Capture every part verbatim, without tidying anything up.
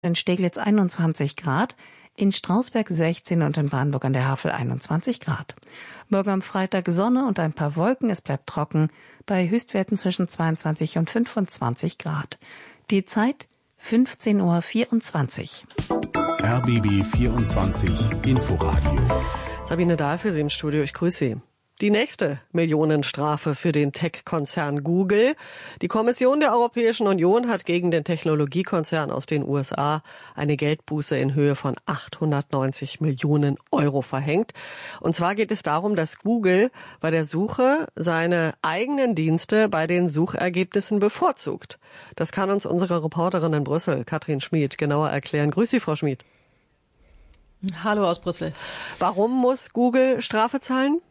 in Steglitz einundzwanzig Grad, in Strausberg sechzehn und in Brandenburg an der Havel einundzwanzig Grad. Morgen am Freitag Sonne und ein paar Wolken, es bleibt trocken, bei Höchstwerten zwischen zweiundzwanzig und fünfundzwanzig Grad. Die Zeit fünfzehn Uhr vierundzwanzig. R B B vierundzwanzig Inforadio. Sabine Dahl für Sie im Studio, ich grüße Sie. Die nächste Millionenstrafe für den Tech-Konzern Google. Die Kommission der Europäischen Union hat gegen den Technologiekonzern aus den U S A eine Geldbuße in Höhe von achthundertneunzig Millionen Euro verhängt. Und zwar geht es darum, dass Google bei der Suche seine eigenen Dienste bei den Suchergebnissen bevorzugt. Das kann uns unsere Reporterin in Brüssel, Katrin Schmid, genauer erklären. Grüß Sie, Frau Schmid. Hallo aus Brüssel. Warum muss Google Strafe zahlen?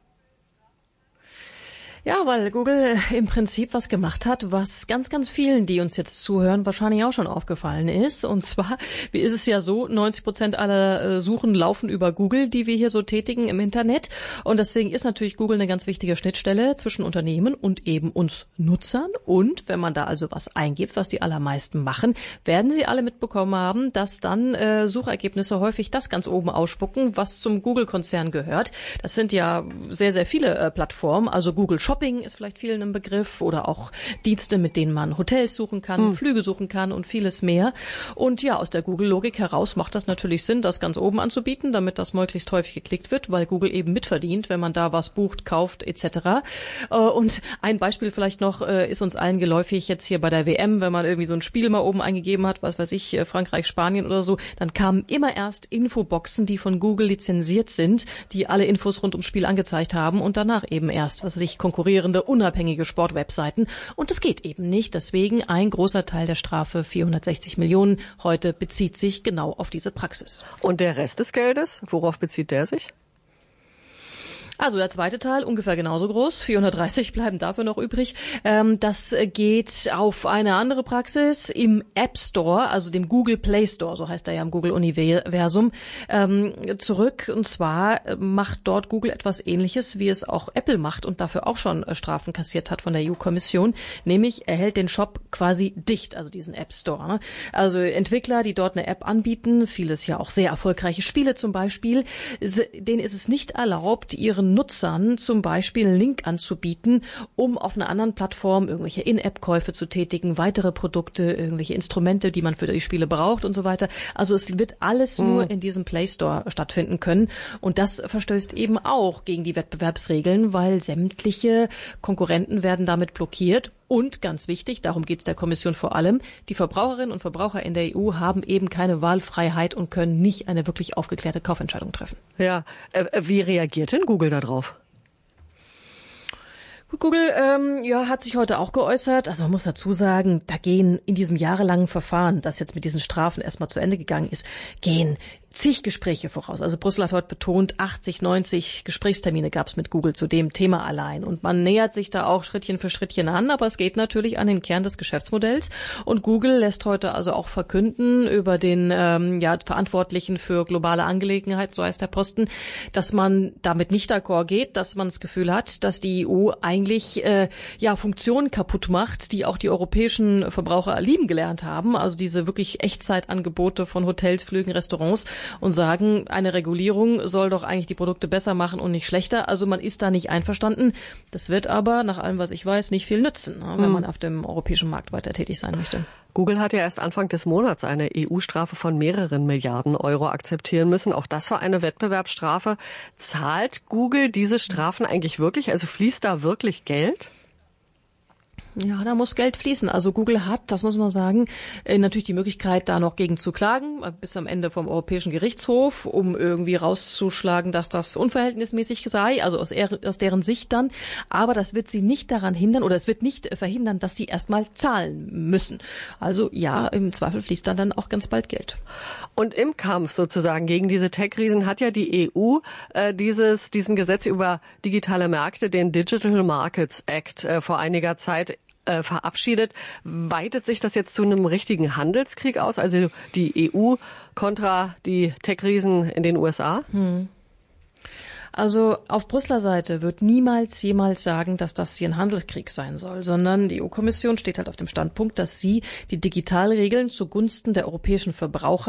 Ja, weil Google im Prinzip was gemacht hat, was ganz, ganz vielen, die uns jetzt zuhören, wahrscheinlich auch schon aufgefallen ist. Und zwar wie ist es ja so, neunzig Prozent aller Suchen laufen über Google, die wir hier so tätigen im Internet. Und deswegen ist natürlich Google eine ganz wichtige Schnittstelle zwischen Unternehmen und eben uns Nutzern. Und wenn man da also was eingibt, was die allermeisten machen, werden Sie alle mitbekommen haben, dass dann äh, Suchergebnisse häufig das ganz oben ausspucken, was zum Google-Konzern gehört. Das sind ja sehr, sehr viele äh, Plattformen, also Google Shopping ist vielleicht vielen ein Begriff oder auch Dienste, mit denen man Hotels suchen kann, hm. Flüge suchen kann und vieles mehr. Und ja, aus der Google-Logik heraus macht das natürlich Sinn, das ganz oben anzubieten, damit das möglichst häufig geklickt wird, weil Google eben mitverdient, wenn man da was bucht, kauft et cetera. Und ein Beispiel vielleicht noch ist uns allen geläufig jetzt hier bei der W M, wenn man irgendwie so ein Spiel mal oben eingegeben hat, was weiß ich, Frankreich, Spanien oder so, dann kamen immer erst Infoboxen, die von Google lizenziert sind, die alle Infos rund ums Spiel angezeigt haben und danach eben erst, was weiß ich, konkurrierende, unabhängige Sportwebseiten. Und das geht eben nicht. Deswegen ein großer Teil der Strafe, vierhundertsechzig Millionen, heute bezieht sich genau auf diese Praxis. Und der Rest des Geldes, worauf bezieht der sich? Also der zweite Teil, ungefähr genauso groß, vierhundertdreißig bleiben dafür noch übrig. Das geht auf eine andere Praxis im App Store, also dem Google Play Store, so heißt er ja im Google-Universum, zurück. Und zwar macht dort Google etwas Ähnliches, wie es auch Apple macht und dafür auch schon Strafen kassiert hat von der E U-Kommission, nämlich er hält den Shop quasi dicht, also diesen App Store. Also Entwickler, die dort eine App anbieten, vieles ja auch sehr erfolgreiche Spiele zum Beispiel, denen ist es nicht erlaubt, ihren Nutzern zum Beispiel einen Link anzubieten, um auf einer anderen Plattform irgendwelche In-App-Käufe zu tätigen, weitere Produkte, irgendwelche Instrumente, die man für die Spiele braucht und so weiter. Also es wird alles mhm. nur in diesem Play Store stattfinden können. Und das verstößt eben auch gegen die Wettbewerbsregeln, weil sämtliche Konkurrenten werden damit blockiert. Und ganz wichtig, darum geht es der Kommission vor allem, die Verbraucherinnen und Verbraucher in der E U haben eben keine Wahlfreiheit und können nicht eine wirklich aufgeklärte Kaufentscheidung treffen. Ja, äh, wie reagiert denn Google darauf? Google ähm, ja, hat sich heute auch geäußert. Also man muss dazu sagen, da gehen in diesem jahrelangen Verfahren, das jetzt mit diesen Strafen erstmal zu Ende gegangen ist, gehen zig Gespräche voraus. Also Brüssel hat heute betont, achtzig, neunzig Gesprächstermine gab es mit Google zu dem Thema allein. Und man nähert sich da auch Schrittchen für Schrittchen an, aber es geht natürlich an den Kern des Geschäftsmodells. Und Google lässt heute also auch verkünden über den ähm, ja, Verantwortlichen für globale Angelegenheiten, so heißt der Posten, dass man damit nicht d'accord geht, dass man das Gefühl hat, dass die E U eigentlich äh, ja Funktionen kaputt macht, die auch die europäischen Verbraucher lieben gelernt haben. Also diese wirklich Echtzeitangebote von Hotels, Flügen, Restaurants, und sagen, eine Regulierung soll doch eigentlich die Produkte besser machen und nicht schlechter. Also man ist da nicht einverstanden. Das wird aber, nach allem, was ich weiß, nicht viel nützen, ne, wenn man auf dem europäischen Markt weiter tätig sein möchte. Google hat ja erst Anfang des Monats eine E U-Strafe von mehreren Milliarden Euro akzeptieren müssen. Auch das war eine Wettbewerbsstrafe. Zahlt Google diese Strafen eigentlich wirklich? Also fließt da wirklich Geld? Ja, da muss Geld fließen. Also Google hat, das muss man sagen, natürlich die Möglichkeit, da noch gegen zu klagen, bis am Ende vom Europäischen Gerichtshof, um irgendwie rauszuschlagen, dass das unverhältnismäßig sei, also aus, aus deren Sicht dann. Aber das wird sie nicht daran hindern oder es wird nicht verhindern, dass sie erstmal zahlen müssen. Also ja, im Zweifel fließt dann dann auch ganz bald Geld. Und im Kampf sozusagen gegen diese Tech-Riesen hat ja die E U äh, dieses diesen Gesetz über digitale Märkte, den Digital Markets Act, äh, vor einiger Zeit äh, verabschiedet. Weitet sich das jetzt zu einem richtigen Handelskrieg aus? Also die E U kontra die Tech-Riesen in den U S A? Hm. Also auf Brüsseler Seite wird niemals jemals sagen, dass das hier ein Handelskrieg sein soll, sondern die E U-Kommission steht halt auf dem Standpunkt, dass sie die Digitalregeln zugunsten der europäischen Verbraucher